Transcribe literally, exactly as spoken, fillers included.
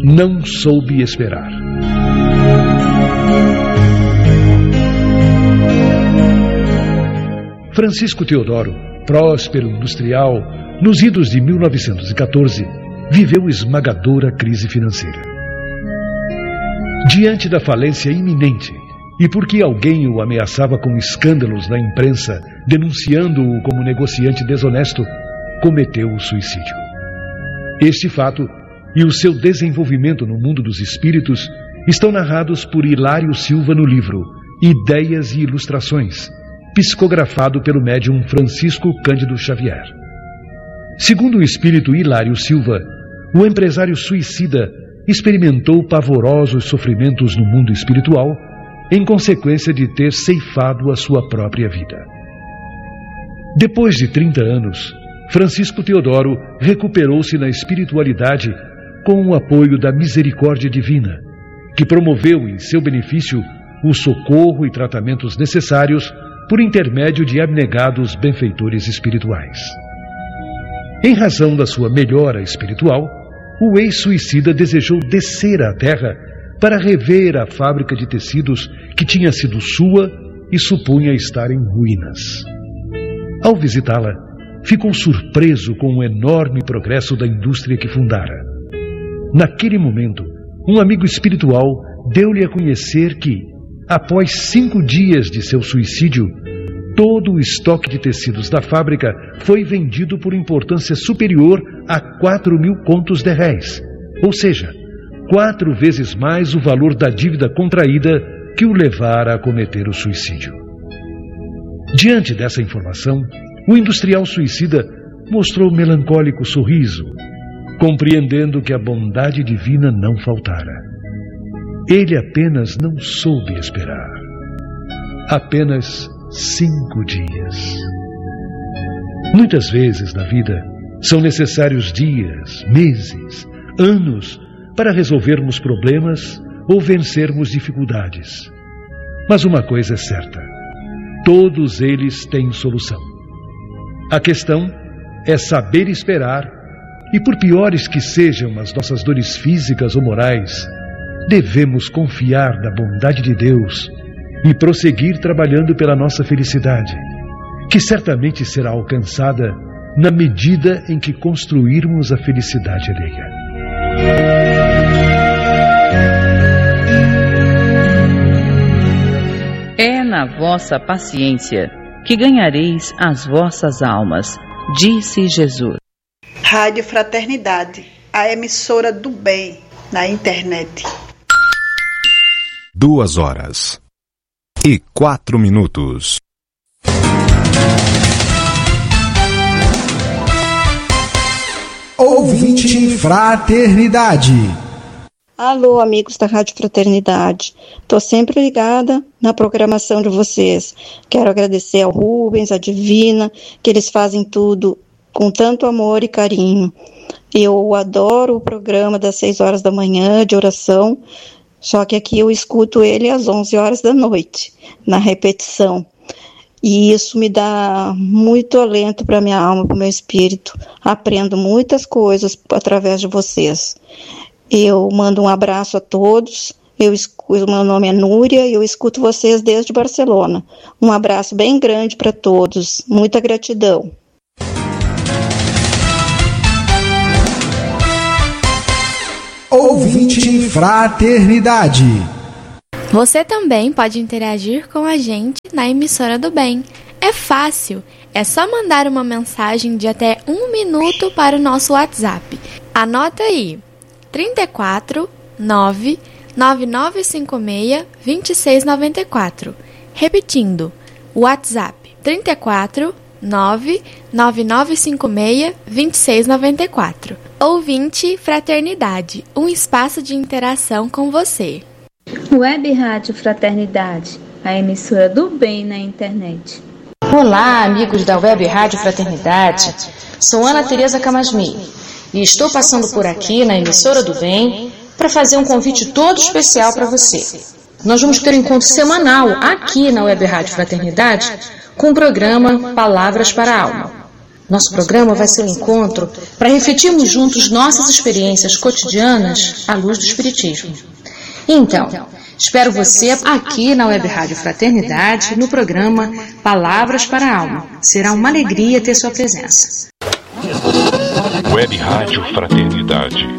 não soube esperar. Francisco Teodoro, próspero industrial, nos idos de mil novecentos e quatorze, viveu esmagadora crise financeira. Diante da falência iminente, e porque alguém o ameaçava com escândalos na imprensa, denunciando-o como negociante desonesto, cometeu o suicídio. Este fato e o seu desenvolvimento no mundo dos espíritos estão narrados por Hilário Silva no livro Ideias e Ilustrações, psicografado pelo médium Francisco Cândido Xavier. Segundo o espírito Hilário Silva, o empresário suicida experimentou pavorosos sofrimentos no mundo espiritual em consequência de ter ceifado a sua própria vida. Depois de trinta anos, Francisco Teodoro recuperou-se na espiritualidade com o apoio da misericórdia divina, que promoveu em seu benefício o socorro e tratamentos necessários por intermédio de abnegados benfeitores espirituais. Em razão da sua melhora espiritual, o ex-suicida desejou descer à terra para rever a fábrica de tecidos que tinha sido sua e supunha estar em ruínas. Ao visitá-la, ficou surpreso com o enorme progresso da indústria que fundara. Naquele momento, um amigo espiritual deu-lhe a conhecer que, após cinco dias de seu suicídio, todo o estoque de tecidos da fábrica foi vendido por importância superior a quatro mil contos de réis, ou seja, quatro vezes mais o valor da dívida contraída que o levara a cometer o suicídio. Diante dessa informação, o industrial suicida mostrou melancólico sorriso, compreendendo que a bondade divina não faltara. Ele apenas não soube esperar. Apenas cinco dias. Muitas vezes na vida são necessários dias, meses, anos para resolvermos problemas ou vencermos dificuldades. Mas uma coisa é certa: todos eles têm solução. A questão é saber esperar, e por piores que sejam as nossas dores físicas ou morais, devemos confiar na bondade de Deus e prosseguir trabalhando pela nossa felicidade, que certamente será alcançada na medida em que construirmos a felicidade alheia. É na vossa paciência que ganhareis as vossas almas, disse Jesus. Rádio Fraternidade, a emissora do bem na internet. Duas horas e quatro minutos. Ouvinte Fraternidade. Alô, amigos da Rádio Fraternidade. Estou sempre ligada na programação de vocês. Quero agradecer ao Rubens, à Divina, que eles fazem tudo com tanto amor e carinho. Eu adoro o programa das seis horas da manhã de oração, só que aqui eu escuto ele às onze horas da noite, na repetição. E isso me dá muito alento para minha alma, para o meu espírito. Aprendo muitas coisas através de vocês. Eu mando um abraço a todos. Eu escuto, meu nome é Núria e eu escuto vocês desde Barcelona. Um abraço bem grande para todos. Muita gratidão. Ouvinte Fraternidade. Você também pode interagir com a gente na emissora do bem. É fácil, é só mandar uma mensagem de até um minuto para o nosso WhatsApp. Anota aí, trinta e quatro, nove, nove nove cinco seis, dois seis nove quatro. Repetindo, WhatsApp trinta e quatro, nove, nove nove cinco seis, dois seis nove quatro. Ouvinte Fraternidade, um espaço de interação com você. Web Rádio Fraternidade, a emissora do bem na internet. Olá, amigos da Web Rádio Fraternidade. Sou Ana Tereza Camasmi e estou passando por aqui na emissora do bem para fazer um convite todo especial para você. Nós vamos ter um encontro semanal aqui na Web Rádio Fraternidade com o programa Palavras para a Alma. Nosso programa vai ser um encontro para refletirmos juntos nossas experiências cotidianas à luz do Espiritismo. Então, espero você aqui na Web Rádio Fraternidade, no programa Palavras para a Alma. Será uma alegria ter sua presença. Web Rádio Fraternidade.